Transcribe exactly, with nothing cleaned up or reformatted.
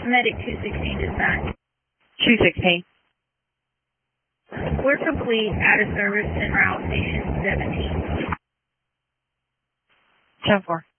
Medic two sixteen dispatch. two sixteen. We're complete, out of service, en route, station seventeen. ten four.